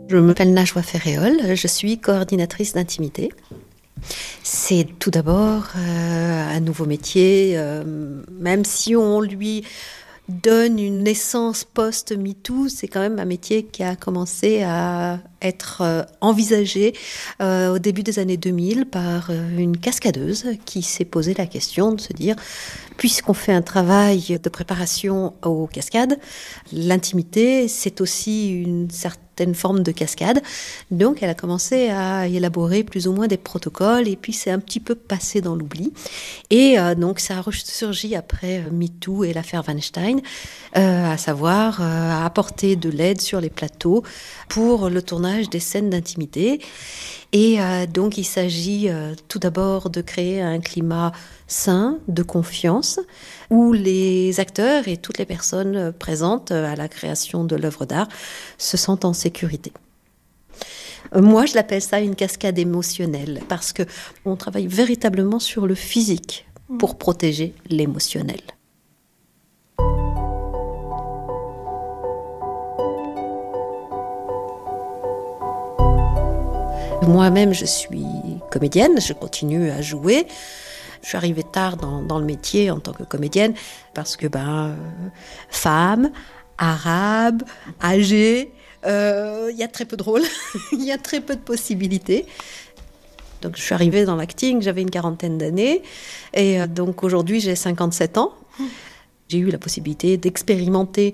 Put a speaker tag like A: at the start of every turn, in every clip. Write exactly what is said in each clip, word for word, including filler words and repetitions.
A: Je m'appelle Najwa Ferréol, je suis coordinatrice d'intimité. C'est tout d'abord euh, un nouveau métier, euh, même si on lui donne une naissance post-MeToo, c'est quand même un métier qui a commencé à être euh, envisagé euh, au début des années deux mille par euh, une cascadeuse qui s'est posé la question de se dire, puisqu'on fait un travail de préparation aux cascades, l'intimité, c'est aussi une certaine forme de cascade. Donc, elle a commencé à élaborer plus ou moins des protocoles et puis c'est un petit peu passé dans l'oubli. Et euh, donc, ça a ressurgi après MeToo et l'affaire Weinstein, euh, à savoir euh, apporter de l'aide sur les plateaux pour le tournage des scènes d'intimité. Et euh, donc, il s'agit euh, tout d'abord de créer un climat sain, de confiance, où les acteurs et toutes les personnes présentes à la création de l'œuvre d'art se sentent en sécurité. Moi, je l'appelle ça une cascade émotionnelle, parce qu'on travaille véritablement sur le physique pour protéger l'émotionnel. Moi-même, je suis comédienne, je continue à jouer. Je suis arrivée tard dans, dans le métier en tant que comédienne parce que, ben, euh, femme, arabe, âgée, il euh, y a très peu de rôles, il y a très peu de possibilités. Donc, je suis arrivée dans l'acting, j'avais une quarantaine d'années. Et euh, donc, aujourd'hui, j'ai cinquante-sept ans. J'ai eu la possibilité d'expérimenter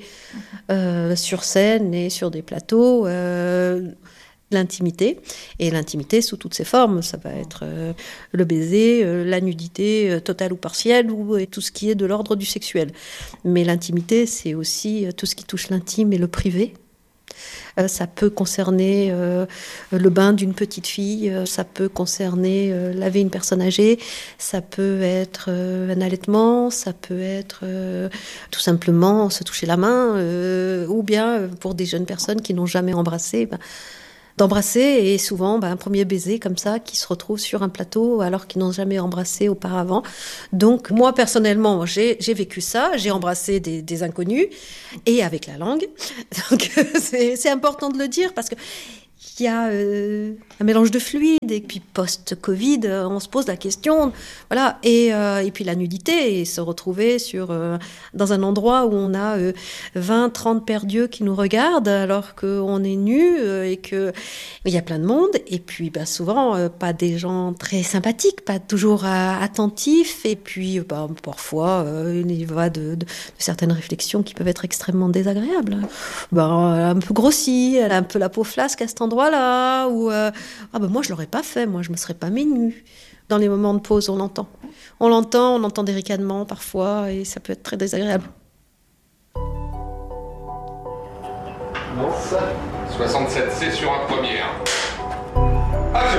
A: euh, sur scène et sur des plateaux euh, l'intimité, et l'intimité sous toutes ses formes. Ça va être euh, le baiser, euh, la nudité euh, totale ou partielle, ou et tout ce qui est de l'ordre du sexuel. Mais l'intimité, c'est aussi euh, tout ce qui touche l'intime et le privé. Euh, ça peut concerner euh, le bain d'une petite fille, euh, ça peut concerner euh, laver une personne âgée, ça peut être euh, un allaitement, ça peut être euh, tout simplement se toucher la main, euh, ou bien euh, pour des jeunes personnes qui n'ont jamais embrassé, ben, d'embrasser, et souvent ben, un premier baiser comme ça qui se retrouve sur un plateau alors qu'ils n'ont jamais embrassé auparavant. Donc moi personnellement, j'ai, j'ai vécu ça, j'ai embrassé des, des inconnus, et avec la langue. Donc c'est, c'est important de le dire parce que il y a euh, un mélange de fluides, et puis post-Covid, euh, on se pose la question, voilà, et, euh, et puis la nudité, et se retrouver sur, euh, dans un endroit où on a euh, vingt, trente paires d'yeux qui nous regardent alors qu'on est nu euh, et qu'il y a plein de monde, et puis bah, souvent euh, pas des gens très sympathiques, pas toujours euh, attentifs, et puis bah, parfois euh, il va de, de, de certaines réflexions qui peuvent être extrêmement désagréables. Bah, un peu grossie, elle a un peu la peau flasque à cet endroit là, ou euh, ah ben moi je l'aurais pas fait, moi je me serais pas mis nue. Dans les moments de pause, on l'entend. On l'entend, on entend des ricanements parfois, et ça peut être très désagréable.
B: soixante-sept C sur un premier. Action.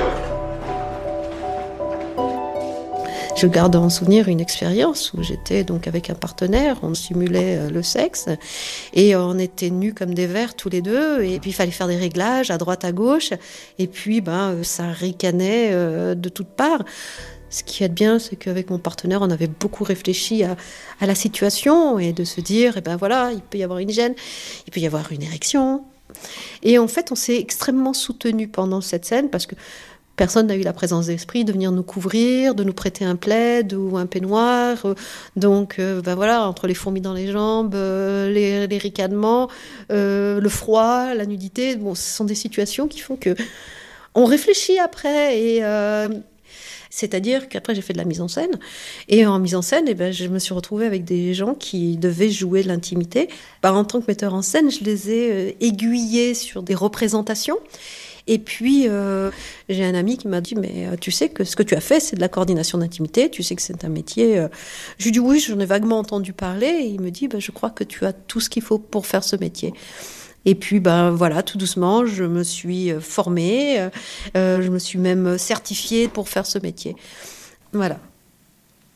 A: Je garde en souvenir une expérience où j'étais donc avec un partenaire, on simulait le sexe et on était nus comme des vers tous les deux, et puis il fallait faire des réglages à droite à gauche, et puis ben ça ricanait de toutes parts. Ce qui est bien, c'est qu'avec mon partenaire, on avait beaucoup réfléchi à, à la situation, et de se dire, eh ben voilà, il peut y avoir une gêne, il peut y avoir une érection. Et en fait, on s'est extrêmement soutenus pendant cette scène, parce que personne n'a eu la présence d'esprit de venir nous couvrir, de nous prêter un plaid ou un peignoir. Donc, euh, ben voilà, entre les fourmis dans les jambes, euh, les, les ricanements, euh, le froid, la nudité, bon, ce sont des situations qui font que on réfléchit après. Et euh, c'est-à-dire qu'après, j'ai fait de la mise en scène. Et en mise en scène, eh ben, je me suis retrouvée avec des gens qui devaient jouer de l'intimité. Ben, en tant que metteur en scène, je les ai euh, aiguillés sur des représentations. Et puis, euh, j'ai un ami qui m'a dit, mais euh, tu sais que ce que tu as fait, c'est de la coordination d'intimité, tu sais que c'est un métier. Euh... Je lui dis, oui, j'en ai vaguement entendu parler. Et il me dit, bah, je crois que tu as tout ce qu'il faut pour faire ce métier. Et puis, ben voilà, tout doucement, je me suis formée, euh, je me suis même certifiée pour faire ce métier. Voilà.